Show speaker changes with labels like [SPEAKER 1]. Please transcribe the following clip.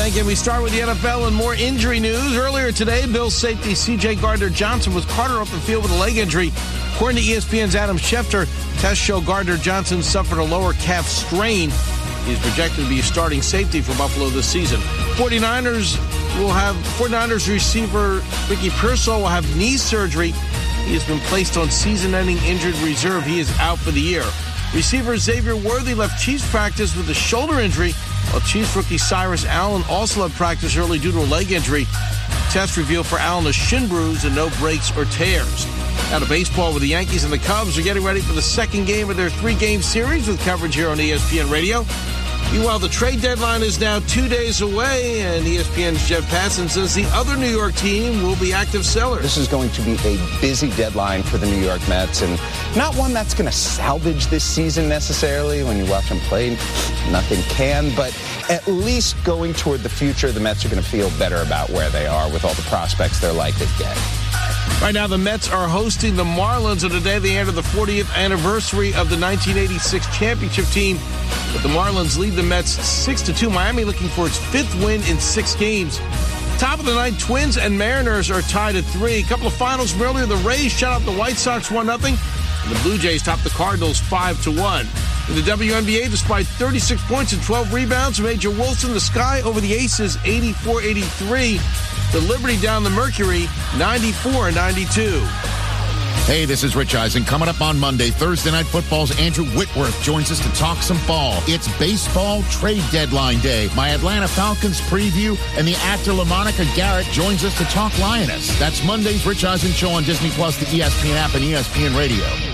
[SPEAKER 1] Thank you. We start with the NFL and more injury news. Earlier today, Bills safety C.J. Gardner-Johnson was carted off the field with a leg injury. According to ESPN's Adam Schefter, tests show Gardner-Johnson suffered a lower calf strain. He is projected to be a starting safety for Buffalo this season. 49ers receiver Ricky Pearsall will have knee surgery. He has been placed on season-ending injured reserve. He is out for the year. Receiver Xavier Worthy left Chiefs practice with a shoulder injury, while Chiefs rookie Cyrus Allen also left practice early due to a leg injury. Test revealed for Allen a shin bruise and no breaks or tears. Now to baseball, with the Yankees and the Cubs are getting ready for the second game of their 3-game series with coverage here on ESPN Radio. Meanwhile, the trade deadline is now 2 days away, and ESPN's Jeff Passan says the other New York team will be active sellers.
[SPEAKER 2] This is going to be a busy deadline for the New York Mets, and not one that's going to salvage this season necessarily. When you watch them play, nothing can, but at least going toward the future, the Mets are going to feel better about where they are with all the prospects they're likely to get.
[SPEAKER 1] Right now, the Mets are hosting the Marlins on the day they enter the 40th anniversary of the 1986 championship team. But the Marlins lead the Mets 6-2. Miami looking for its 5th win in 6 games. Top of the ninth, Twins and Mariners are tied at 3. A couple of finals from earlier, the Rays shut out the White Sox 1-0. And the Blue Jays topped the Cardinals 5-1. In the WNBA, despite 36 points and 12 rebounds from A'ja Wilson, the Sky over the Aces 84-83. The Liberty down the Mercury 94-92.
[SPEAKER 3] Hey, this is Rich Eisen. Coming up on Monday, Thursday Night Football's Andrew Whitworth joins us to talk some ball. It's baseball trade deadline day. My Atlanta Falcons preview, and the actor LaMonica Garrett joins us to talk Lioness. That's Monday's Rich Eisen Show on Disney Plus, the ESPN app, and ESPN Radio.